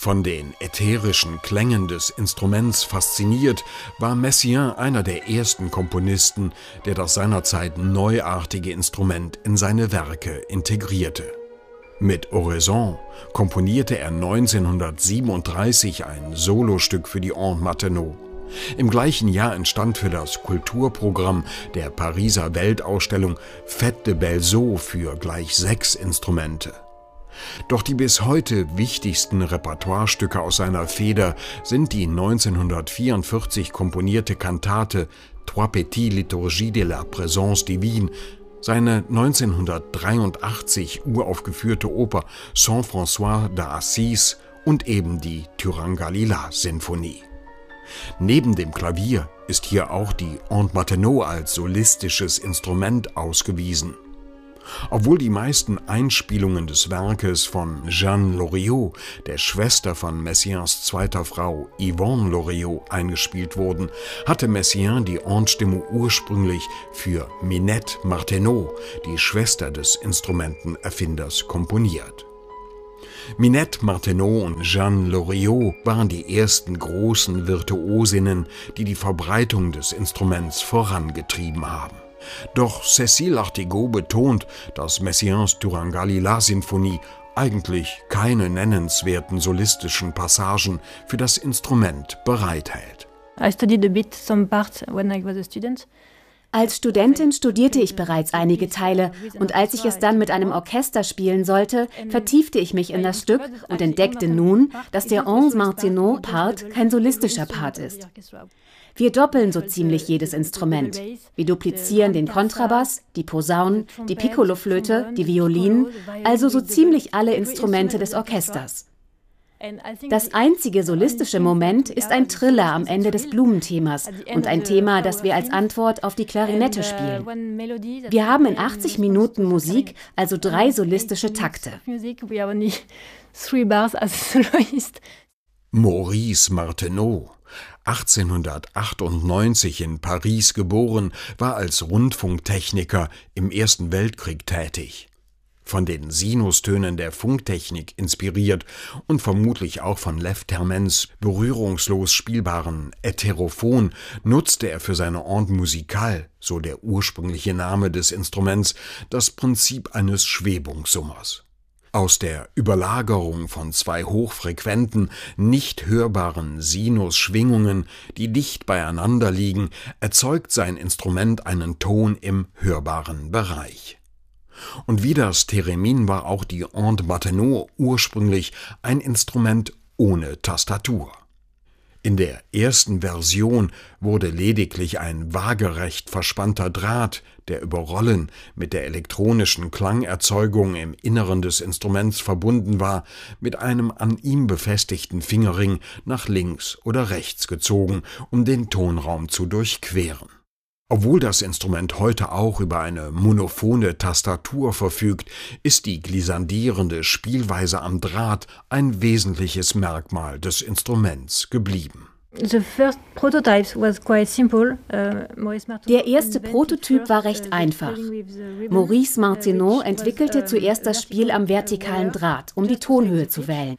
Von den ätherischen Klängen des Instruments fasziniert, war Messiaen einer der ersten Komponisten, der das seinerzeit neuartige Instrument in seine Werke integrierte. Mit Oraison komponierte er 1937 ein Solostück für die Ondes Martenot. Im gleichen Jahr entstand für das Kulturprogramm der Pariser Weltausstellung Fête de Belles Eaux für gleich 6 Instrumente. Doch die bis heute wichtigsten Repertoirestücke aus seiner Feder sind die 1944 komponierte Kantate Trois Petites Liturgies de la Présence Divine, seine 1983 uraufgeführte Oper Saint-François d'Assise und eben die Turangalila-Sinfonie. Neben dem Klavier ist hier auch die Ondes Martenot als solistisches Instrument ausgewiesen. Obwohl die meisten Einspielungen des Werkes von Jeanne Loriot, der Schwester von Messiaens zweiter Frau Yvonne Loriot, eingespielt wurden, hatte Messiaen die Endstimme ursprünglich für Minette Martenot, die Schwester des Instrumentenerfinders, komponiert. Minette Martenot und Jeanne Loriot waren die ersten großen Virtuosinnen, die die Verbreitung des Instruments vorangetrieben haben. Doch Cécile Artegot betont, dass Messiaens Turangalila-Sinfonie eigentlich keine nennenswerten solistischen Passagen für das Instrument bereithält. Als Studentin studierte ich bereits einige Teile und als ich es dann mit einem Orchester spielen sollte, vertiefte ich mich in das Stück und entdeckte nun, dass der Ondes Martenot-Part kein solistischer Part ist. Wir doppeln so ziemlich jedes Instrument. Wir duplizieren den Kontrabass, die Posaunen, die Piccoloflöte, die Violinen, also so ziemlich alle Instrumente des Orchesters. Das einzige solistische Moment ist ein Triller am Ende des Blumenthemas und ein Thema, das wir als Antwort auf die Klarinette spielen. Wir haben in 80 Minuten Musik also 3 solistische Takte. Maurice Martenot, 1898 in Paris geboren, war als Rundfunktechniker im Ersten Weltkrieg tätig. Von den Sinustönen der Funktechnik inspiriert und vermutlich auch von Lev Termens berührungslos spielbaren Ätherophon nutzte er für seine Ondes musicales, so der ursprüngliche Name des Instruments, das Prinzip eines Schwebungssummers. Aus der Überlagerung von 2 hochfrequenten, nicht hörbaren Sinusschwingungen, die dicht beieinander liegen, erzeugt sein Instrument einen Ton im hörbaren Bereich. Und wie das Theremin war auch die Ondes Martenot ursprünglich ein Instrument ohne Tastatur. In der ersten Version wurde lediglich ein waagerecht verspannter Draht, der über Rollen mit der elektronischen Klangerzeugung im Inneren des Instruments verbunden war, mit einem an ihm befestigten Fingerring nach links oder rechts gezogen, um den Tonraum zu durchqueren. Obwohl das Instrument heute auch über eine monophone Tastatur verfügt, ist die glissandierende Spielweise am Draht ein wesentliches Merkmal des Instruments geblieben. Der erste Prototyp war recht einfach. Maurice Martenot entwickelte zuerst das Spiel am vertikalen Draht, um die Tonhöhe zu wählen.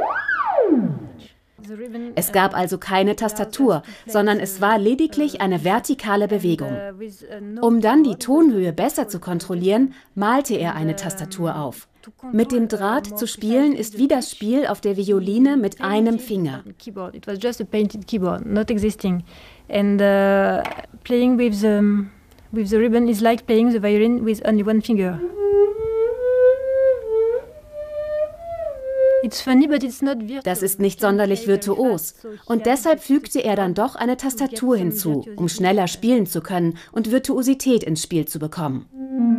Es gab also keine Tastatur, sondern es war lediglich eine vertikale Bewegung. Um dann die Tonhöhe besser zu kontrollieren, malte er eine Tastatur auf. Mit dem Draht zu spielen ist wie das Spiel auf der Violine mit einem Finger. Playing with the ribbon is like playing the violin with only one finger. Das ist nicht sonderlich virtuos und deshalb fügte er dann doch eine Tastatur hinzu, um schneller spielen zu können und Virtuosität ins Spiel zu bekommen.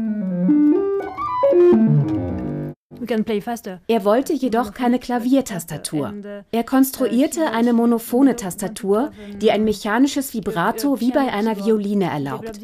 Er wollte jedoch keine Klaviertastatur. Er konstruierte eine monophone Tastatur, die ein mechanisches Vibrato wie bei einer Violine erlaubt.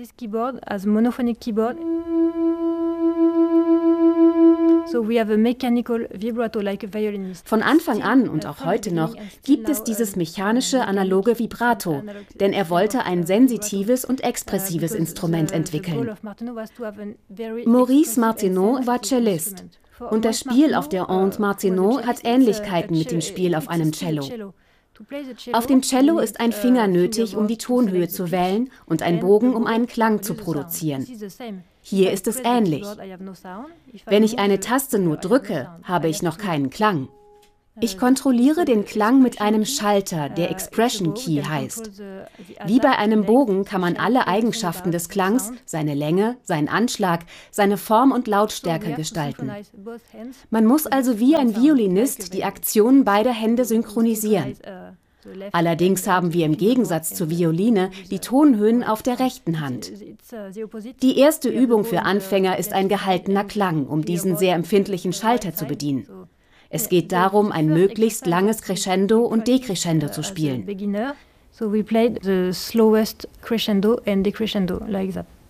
Von Anfang an und auch heute noch gibt es dieses mechanische analoge Vibrato, denn er wollte ein sensitives und expressives Instrument entwickeln. Maurice Martenot war Cellist Und das Spiel auf der Ondes Martenot hat Ähnlichkeiten mit dem Spiel auf einem Cello. Auf dem Cello ist ein Finger nötig, um die Tonhöhe zu wählen, und ein Bogen, um einen Klang zu produzieren. Hier ist es ähnlich. Wenn ich eine Taste nur drücke, habe ich noch keinen Klang. Ich kontrolliere den Klang mit einem Schalter, der Expression Key heißt. Wie bei einem Bogen kann man alle Eigenschaften des Klangs, seine Länge, seinen Anschlag, seine Form und Lautstärke gestalten. Man muss also wie ein Violinist die Aktionen beider Hände synchronisieren. Allerdings haben wir im Gegensatz zur Violine die Tonhöhen auf der rechten Hand. Die erste Übung für Anfänger ist ein gehaltener Klang, um diesen sehr empfindlichen Schalter zu bedienen. Es geht darum, ein möglichst langes Crescendo und Decrescendo zu spielen. So we played the slowest crescendo and decrescendo like that.